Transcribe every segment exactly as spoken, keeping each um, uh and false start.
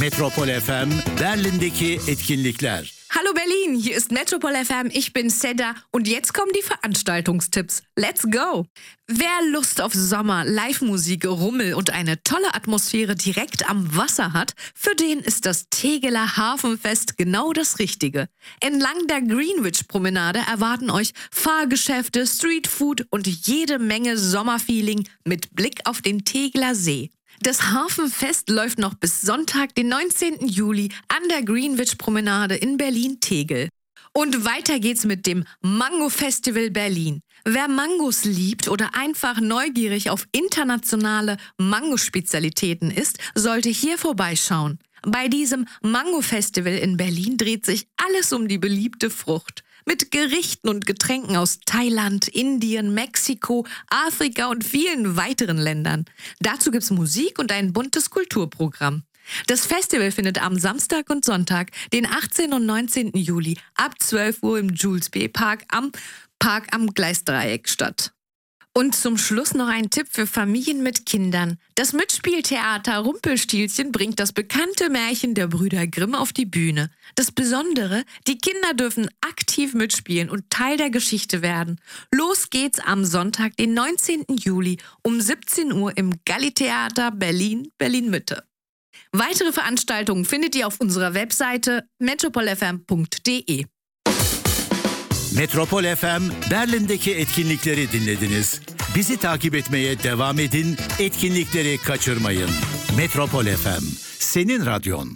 Metropol F M Berlin'deki etkinlikler. Hallo Berlin, hier ist Metropol F M, ich bin Seda und jetzt kommen die Veranstaltungstipps. Let's go! Wer Lust auf Sommer, Live-Musik, Rummel und eine tolle Atmosphäre direkt am Wasser hat, für den ist das Tegeler Hafenfest genau das Richtige. Entlang der Greenwich-Promenade erwarten euch Fahrgeschäfte, Streetfood und jede Menge Sommerfeeling mit Blick auf den Tegeler See. Das Hafenfest läuft noch bis Sonntag, den neunzehnten Juli, an der Greenwich-Promenade in Berlin-Tegel. Und weiter geht's mit dem Mango-Festival Berlin. Wer Mangos liebt oder einfach neugierig auf internationale Mango-Spezialitäten ist, sollte hier vorbeischauen. Bei diesem Mango-Festival in Berlin dreht sich alles um die beliebte Frucht. Mit Gerichten und Getränken aus Thailand, Indien, Mexiko, Afrika und vielen weiteren Ländern. Dazu gibt's Musik und ein buntes Kulturprogramm. Das Festival findet am Samstag und Sonntag, den achtzehnten und neunzehnten Juli, ab zwölf Uhr im Jules B. Park am Park am Gleisdreieck statt. Und zum Schluss noch ein Tipp für Familien mit Kindern. Das Mitspieltheater Rumpelstilzchen bringt das bekannte Märchen der Brüder Grimm auf die Bühne. Das Besondere, die Kinder dürfen aktiv mitspielen und Teil der Geschichte werden. Los geht's am Sonntag, den neunzehnten Juli um siebzehn Uhr im Galli-Theater Berlin, Berlin-Mitte. Weitere Veranstaltungen findet ihr auf unserer Webseite metropol f m punkt d e. Metropol F M Berlin'deki etkinlikleri dinlediniz. Bizi takip etmeye devam edin, etkinlikleri kaçırmayın. Metropol F M, senin radyon.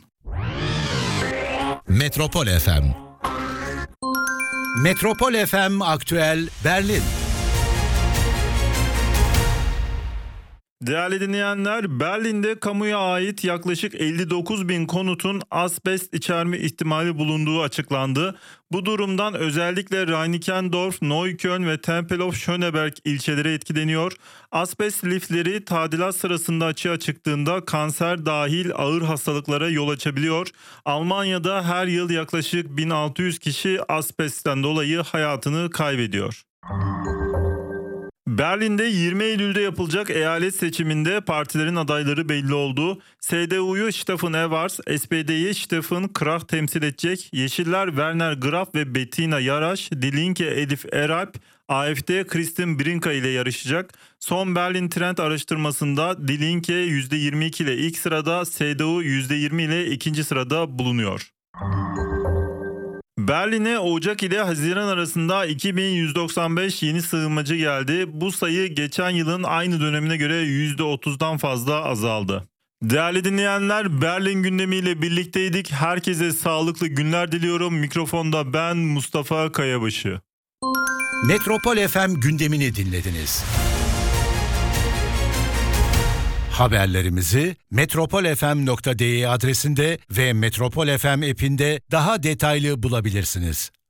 Metropol F M. Metropol F M Aktüel Berlin. Değerli dinleyenler, Berlin'de kamuya ait yaklaşık elli dokuz bin konutun asbest içerme ihtimali bulunduğu açıklandı. Bu durumdan özellikle Reinickendorf, Neukölln ve Tempelhof Schöneberg ilçeleri etkileniyor. Asbest lifleri tadilat sırasında açığa çıktığında kanser dahil ağır hastalıklara yol açabiliyor. Almanya'da her yıl yaklaşık bin altı yüz kişi asbestten dolayı hayatını kaybediyor. Berlin'de yirmi Eylül'de yapılacak eyalet seçiminde partilerin adayları belli oldu. S D U'yu Steffen Evers, S P D'yi Steffen Krach temsil edecek. Yeşiller Werner Graf ve Bettina Jarasch, Die Linke Elif Eralp, A F D Christine Brinker ile yarışacak. Son Berlin Trend araştırmasında Die Linke yüzde yirmi iki ile ilk sırada, S D U yüzde yirmi ile ikinci sırada bulunuyor. Berlin'e Ocak ile Haziran arasında iki bin yüz doksan beş yeni sığınmacı geldi. Bu sayı geçen yılın aynı dönemine göre yüzde otuzdan fazla azaldı. Değerli dinleyenler, Berlin gündemiyle birlikteydik. Herkese sağlıklı günler diliyorum. Mikrofonda ben Mustafa Kayabaşı. Metropol F M gündemini dinlediniz. Haberlerimizi metropol f m nokta d e adresinde ve Metropol F M app'inde daha detaylı bulabilirsiniz.